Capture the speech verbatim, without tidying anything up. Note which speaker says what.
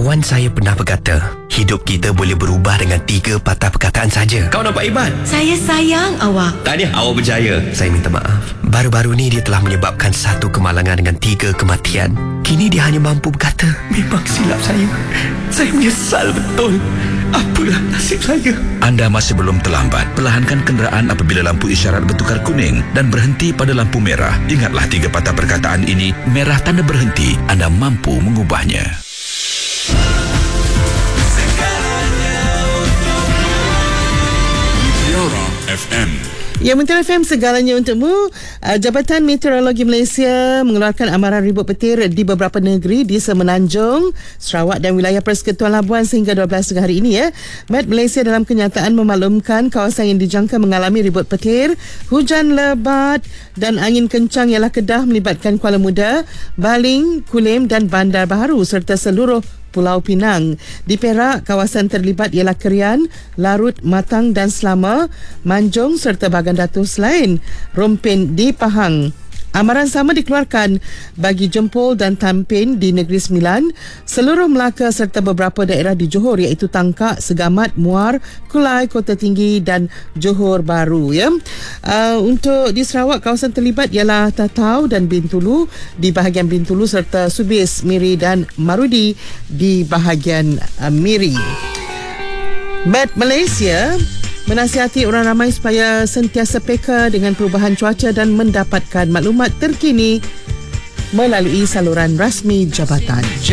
Speaker 1: Kawan saya pernah berkata, hidup kita boleh berubah dengan tiga patah perkataan saja. Kau nampak hebat?
Speaker 2: Saya sayang awak.
Speaker 1: Tahniah, awak berjaya. Saya minta maaf. Baru-baru ni dia telah menyebabkan satu kemalangan dengan tiga kematian. Kini dia hanya mampu berkata, memang silap saya. Saya menyesal betul. Apalah nasib saya.
Speaker 3: Anda masih belum terlambat. Perlahankan kenderaan apabila lampu isyarat bertukar kuning dan berhenti pada lampu merah. Ingatlah tiga patah perkataan ini. Merah tanda berhenti. Anda mampu mengubahnya.
Speaker 4: F M.
Speaker 5: Ya, Mutiara F M, segalanya untukmu. Uh, Jabatan Meteorologi Malaysia mengeluarkan amaran ribut petir di beberapa negeri di Semenanjung, Sarawak dan wilayah Persekutuan Labuan sehingga dua belas hari ini. Ya. Met Malaysia dalam kenyataan memaklumkan kawasan yang dijangka mengalami ribut petir, hujan lebat dan angin kencang ialah Kedah melibatkan Kuala Muda, Baling, Kulim dan Bandar Baharu serta seluruh Pulau Pinang. Di Perak, kawasan terlibat ialah Kerian, Larut, Matang dan Selama, Manjung serta bahagian Datus lain, Rompin di Pahang. Amaran sama dikeluarkan bagi Jempol dan Tampin di Negeri Sembilan, seluruh Melaka serta beberapa daerah di Johor iaitu Tangkak, Segamat, Muar, Kulai, Kota Tinggi dan Johor Bahru. Ya. Uh, untuk di Sarawak, kawasan terlibat ialah Tatau dan Bintulu di bahagian Bintulu serta Subis, Miri dan Marudi di bahagian uh, Miri. Met Malaysia menasihati orang ramai supaya sentiasa peka dengan perubahan cuaca dan mendapatkan maklumat terkini melalui saluran rasmi jabatan.